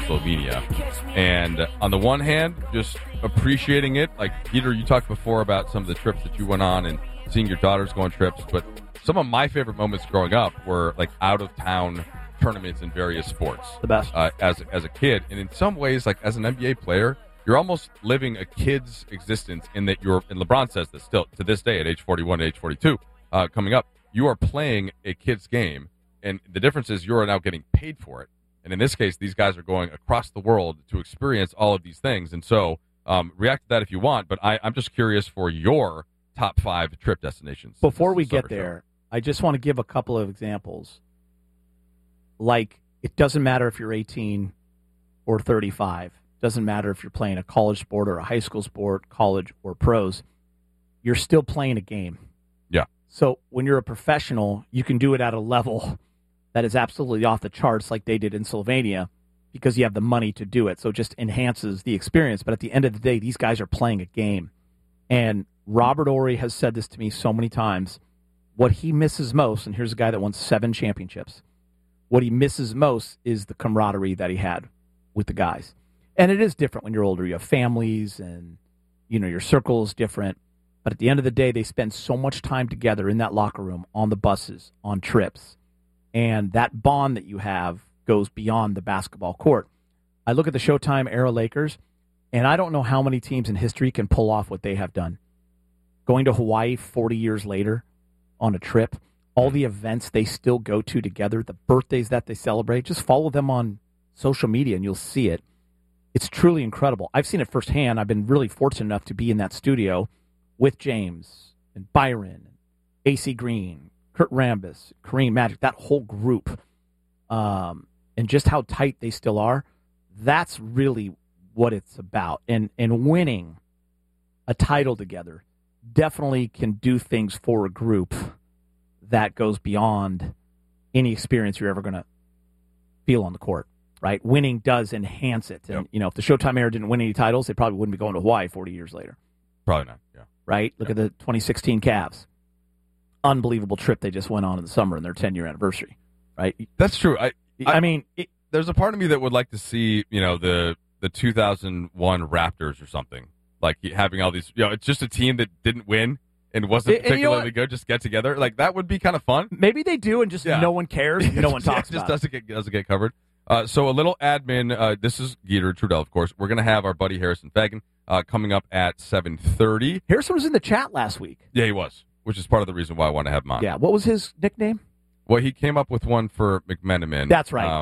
Slovenia. And on the one hand, just appreciating it. Like, Peter, you talked before about some of the trips that you went on and seeing your daughters go on trips. But some of my favorite moments growing up were, like, out-of-town tournaments in various sports. The best. As a kid. And in some ways, like, as an NBA player, you're almost living a kid's existence in that you're, and LeBron says this still to this day at age 41, age 42, coming up, you are playing a kid's game, and the difference is you're now getting paid for it. And in this case, these guys are going across the world to experience all of these things. And so react to that if you want, but I'm just curious for your top 5 trip destinations. Before we get there, I just want to give a couple of examples. Like, it doesn't matter if you're 18 or 35. Doesn't matter if you're playing a college sport or a high school sport, college or pros. You're still playing a game. Yeah. So when you're a professional, you can do it at a level that is absolutely off the charts like they did in Slovenia because you have the money to do it. So it just enhances the experience. But at the end of the day, these guys are playing a game. And Robert Horry has said this to me so many times. What he misses most, and here's a guy that won 7 championships, what he misses most is the camaraderie that he had with the guys. And it is different when you're older. You have families and, you know, your circle is different. But at the end of the day, they spend so much time together in that locker room, on the buses, on trips. And that bond that you have goes beyond the basketball court. I look at the Showtime era Lakers, and I don't know how many teams in history can pull off what they have done. Going to Hawaii 40 years later on a trip, all the events they still go to together, the birthdays that they celebrate, just follow them on social media and you'll see it. It's truly incredible. I've seen it firsthand. I've been really fortunate enough to be in that studio with James and Byron, AC Green, Kurt Rambis, Kareem Magic, that whole group, and just how tight they still are. That's really what it's about. And winning a title together definitely can do things for a group that goes beyond any experience you're ever going to feel on the court. Right, winning does enhance it, and you know, if the Showtime era didn't win any titles, they probably wouldn't be going to Hawaii 40 years later. Probably not. Yeah. Right. Look at the 2016 Cavs. Unbelievable trip they just went on in the summer in their 10-year anniversary. Right. That's true. I mean, there's a part of me that would like to see, you know, the 2001 Raptors or something, like having all these. You know, it's just a team that didn't win and wasn't particularly good. Just get together. Like, that would be kind of fun. Maybe they do, and just no one cares. And no one talks about it. Just doesn't get covered. So a little admin. This is Geeter Trudell, of course. We're going to have our buddy Harrison Fagan coming up at 7:30. Harrison was in the chat last week. Yeah, he was, which is part of the reason why I want to have him on. Yeah. What was his nickname? Well, he came up with one for McMenamin. That's right.